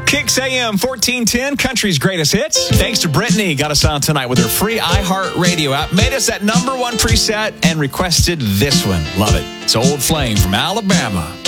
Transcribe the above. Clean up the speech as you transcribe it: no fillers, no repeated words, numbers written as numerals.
Kicks AM 1410, country's greatest hits. Thanks to Brittany, got us on tonight with her free iHeartRadio app. Made us that #1 preset and requested this one. Love it. It's Old Flame from Alabama.